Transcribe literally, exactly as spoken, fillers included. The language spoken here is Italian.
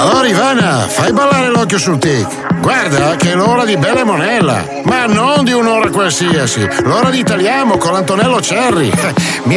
Allora Ivana, fai ballare l'occhio sul tic. Guarda che è l'ora di Bella e Monella, ma non di un'ora qualsiasi, l'ora di Italiamo con l'Antonello Cerri. Mi